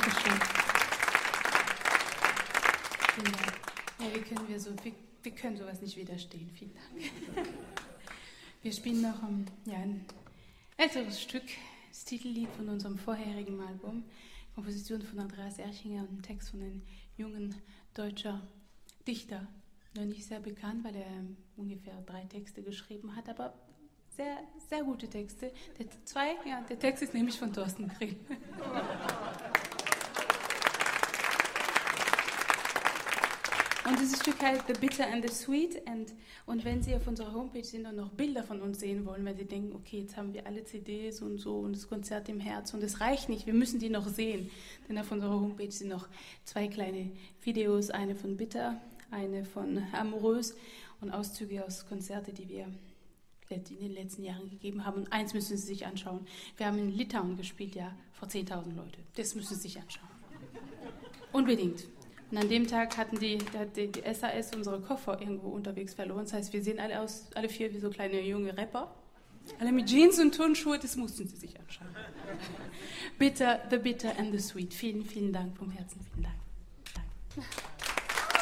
Dankeschön. Vielen Dank. Ja, wir können sowas nicht widerstehen. Vielen Dank. Wir spielen noch ein älteres Stück, das Titellied von unserem vorherigen Album, Komposition von Andreas Erchinger und ein Text von einem jungen deutscher Dichter. Noch nicht sehr bekannt, weil er ungefähr 3 Texte geschrieben hat, aber sehr, sehr gute Texte. Der Text ist nämlich von Thorsten Kriel. Und dieses Stück heißt The Bitter and the Sweet. Und wenn Sie auf unserer Homepage sind und noch Bilder von uns sehen wollen, weil Sie denken, okay, jetzt haben wir alle CDs und so und das Konzert im Herz und es reicht nicht, wir müssen die noch sehen. Denn auf unserer Homepage sind noch 2 kleine Videos, eine von Bitter, eine von Amorös und Auszüge aus Konzerte, die wir in den letzten Jahren gegeben haben. Und eins müssen Sie sich anschauen. Wir haben in Litauen gespielt, ja, vor 10.000 Leute. Das müssen Sie sich anschauen. Unbedingt. Und an dem Tag hatten die SAS unsere Koffer irgendwo unterwegs verloren. Das heißt, wir sehen alle 4 wie so kleine junge Rapper. Alle mit Jeans und Turnschuhe, das mussten Sie sich anschauen. The Bitter and the Sweet. Vielen, vielen Dank vom Herzen. Vielen Dank. Danke.